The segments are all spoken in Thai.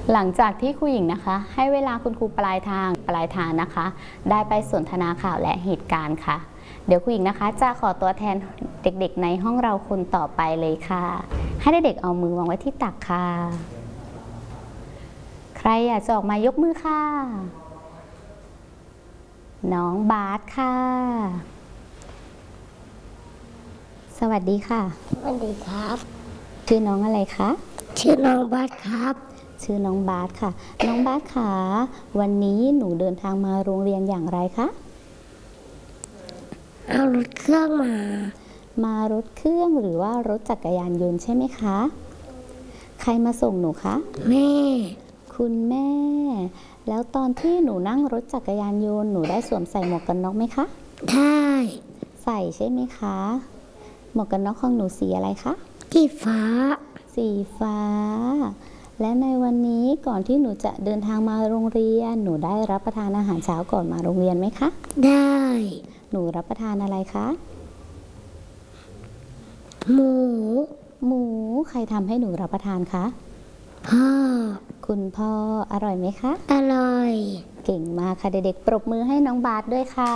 หลังจากที่ครูหญิงนะคะให้เวลาคุณครูปลายทางนะคะได้ไปสนทนาข่าวและเหตุการณ์ค่ะเดี๋ยวครูหญิงนะคะจะขอตัวแทนเด็กๆในห้องเราคนต่อไปเลยค่ะให้เด็กๆเอามือวางไว้ที่ตักค่ะใครอยากจะออกมายกมือค่ะน้องบาสค่ะสวัสดีค่ะสวัสดีครับชื่อน้องอะไรคะชื่อน้องบาสครับชื่อน้องบาสค่ะน้องบาสค่ะวันนี้หนูเดินทางมาโรงเรียนอย่างไรคะเอารถเครื่องมารถเครื่องหรือว่ารถจักรยานยนต์ใช่ไหมคะใครมาส่งหนูคะแม่คุณแม่แล้วตอนที่หนูนั่งรถจักรยานยนต์หนูได้สวมใส่หมวกกันน็อกไหมคะได้ใส่ใช่ไหมคะหมวกกันน็อกของหนูสีอะไรคะสีฟ้าสีฟ้าและในวันนี้ก่อนที่หนูจะเดินทางมาโรงเรียนหนูได้รับประทานอาหารเช้าก่อนมาโรงเรียนไหมคะได้หนูรับประทานอะไรคะหมูใครทำให้หนูรับประทานคะพ่อคุณพ่ออร่อยไหมคะอร่อยเก่งมากค่ะเด็กๆปรบมือให้น้องบาสด้วยค่ะ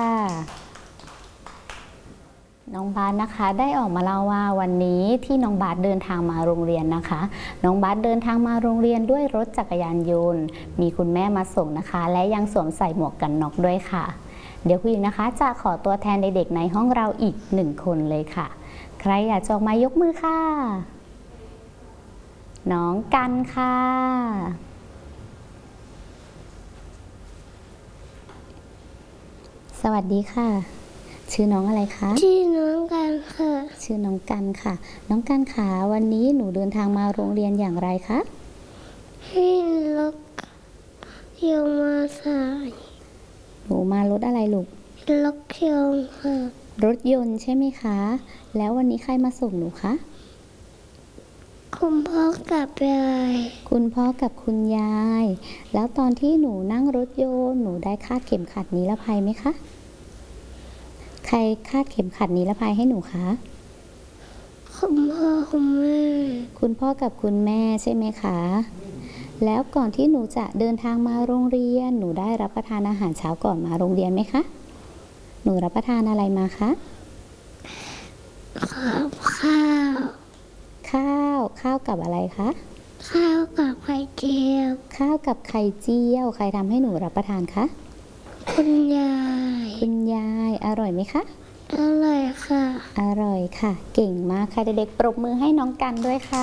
น้องบาสนะคะได้ออกมาเล่าว่าวันนี้ที่น้องบาสเดินทางมาโรงเรียนนะคะน้องบาสเดินทางมาโรงเรียนด้วยรถจักรยานยนต์มีคุณแม่มาส่งนะคะและยังสวมใส่หมวกกันน็อกด้วยค่ะเดี๋ยวคุณหญิงนะคะจะขอตัวแทนเด็กๆในห้องเราอีก1 คนเลยค่ะใครอยากจะออกมายกมือค่ะน้องกันค่ะสวัสดีค่ะชื่อน้องอะไรคะชื่อน้องกันค่ะชื่อน้องกันค่ะน้องกันค่ะวันนี้หนูเดินทางมาโรงเรียนอย่างไรคะให้รถยนต์มาใส่หนูมารถอะไรลูกรถยนต์ค่ะรถยนต์ใช่ไหมคะแล้ววันนี้ใครมาส่งหนูคะคุณพ่อกับยายคุณพ่อกับคุณยายแล้วตอนที่หนูนั่งรถยนต์หนูได้คาดเข็มขัดนิรภัยไหมคะใครคาดเข็มขัดนิรภัยให้หนูคะคุณพ่อคุณแม่คุณพ่อกับคุณแม่ใช่ไหมคะแล้วก่อนที่หนูจะเดินทางมาโรงเรียนหนูได้รับประทานอาหารเช้าก่อนมาโรงเรียนไหมคะหนูรับประทานอะไรมาคะข้าวกับอะไรคะข้าวกับไข่เจียวข้าวกับไข่เจียวใครทำให้หนูรับประทานคะคุณยายอร่อยไหมคะอร่อยค่ะอร่อยค่ะเก่งมากค่ะเด็กๆปรบมือให้น้องกันด้วยค่ะ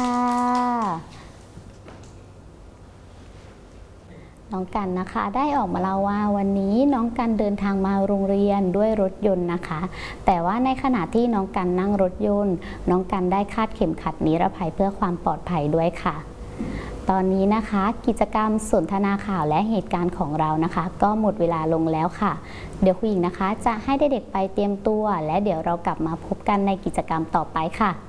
น้องกันนะคะได้ออกมาเล่าว่าวันนี้น้องกันเดินทางมาโรงเรียนด้วยรถยนต์นะคะแต่ว่าในขณะที่น้องกันนั่งรถยนต์น้องกันได้คาดเข็มขัดนิรภัยเพื่อความปลอดภัยด้วยค่ะตอนนี้นะคะกิจกรรมสนทนาข่าวและเหตุการณ์ของเรานะคะก็หมดเวลาลงแล้วค่ะเดี๋ยวคุณหญิงนะคะจะให้เด็กๆไปเตรียมตัวและเดี๋ยวเรากลับมาพบกันในกิจกรรมต่อไปค่ะ